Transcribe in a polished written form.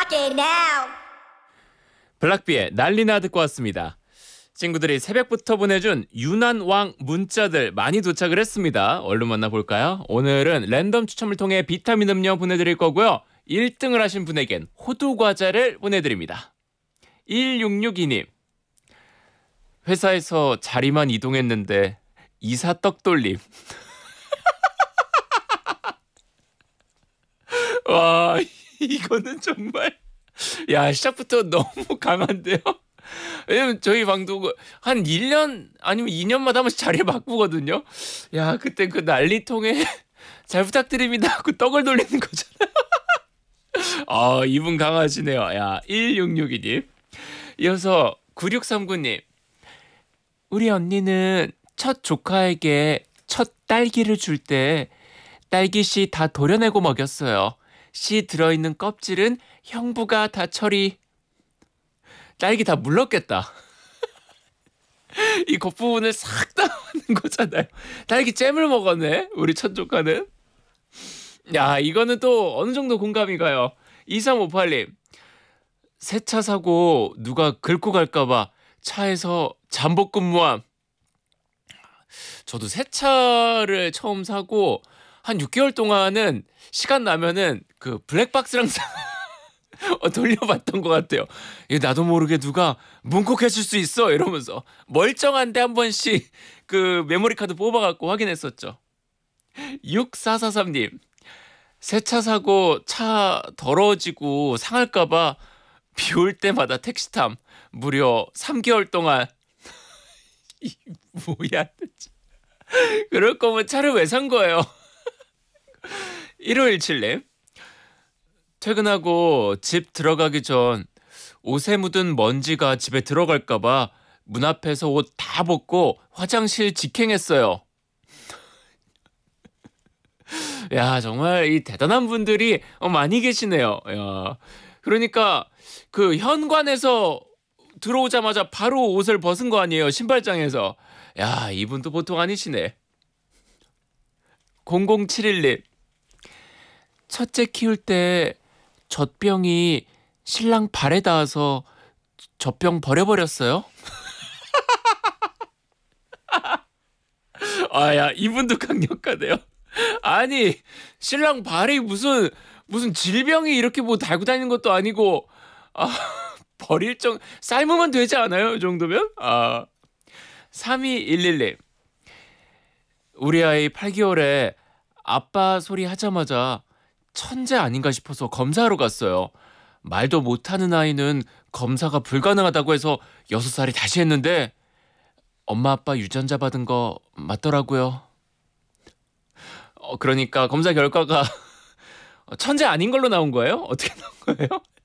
Okay, now. 블락비의 난리나 듣고 왔습니다. 친구들이 새벽부터 보내준 유난왕 문자들 많이 도착을 했습니다. 얼른 만나볼까요? 오늘은 랜덤 추첨을 통해 비타민 음료 보내드릴 거고요. 1등을 하신 분에겐 호두 과자를 보내드립니다. 1662님. 회사에서 자리만 이동했는데 이사 떡 돌림. 와, 이거는 정말 야, 시작부터 너무 강한데요? 왜냐면 저희 방도 한 1년 아니면 2년마다 한 번씩 자리를 바꾸거든요. 야, 그때 그 난리통에 잘 부탁드립니다 하고 떡을 돌리는 거잖아요. 아, 이분 강하시네요. 야, 1662님. 이어서 9639님. 우리 언니는 첫 조카에게 첫 딸기를 줄 때 딸기씨 다 도려내고 먹였어요. 씨 들어있는 껍질은 형부가 다 처리. 딸기 다 물렀겠다. 이 겉부분을 싹 다 하는 거잖아요. 딸기 잼을 먹었네, 우리 첫 조카는. 야, 이거는 또 어느 정도 공감이 가요. 2358님. 새 차 사고 누가 긁고 갈까봐 차에서 잠복근무함. 저도 새 차를 처음 사고 한 6개월 동안은 시간 나면은 그 블랙박스랑 돌려봤던 것 같아요. 나도 모르게 누가 문콕했을 수 있어 이러면서 멀쩡한데 한 번씩 그 메모리 카드 뽑아갖고 확인했었죠. 6443님. 새 차 사고 차 더러워지고 상할까봐 비 올 때마다 택시탐 무려 3개월 동안. 이 뭐야 대체. 그럴 거면 차를 왜 산 거예요? 1517님. 퇴근하고 집 들어가기 전 옷에 묻은 먼지가 집에 들어갈까봐 문 앞에서 옷 다 벗고 화장실 직행했어요. 야, 정말 이 대단한 분들이 많이 계시네요. 야, 그러니까 그 현관에서 들어오자마자 바로 옷을 벗은 거 아니에요, 신발장에서. 야, 이분도 보통 아니시네. 0071님. 첫째 키울 때 젖병이 신랑 발에 닿아서 젖병 버려버렸어요. 아야, 이분도 강력하네요. 아니, 신랑 발이 무슨 질병이 이렇게 뭐 달고 다니는 것도 아니고, 아, 버릴 삶으면 되지 않아요? 이 정도면? 3211님. 우리 아이 8개월에 아빠 소리 하자마자 천재 아닌가 싶어서 검사하러 갔어요. 말도 못하는 아이는 검사가 불가능하다고 해서 6살이 다시 했는데 엄마 아빠 유전자 받은 거 맞더라고요. 그러니까 검사 결과가 천재 아닌 걸로 나온 거예요? 어떻게 나온 거예요?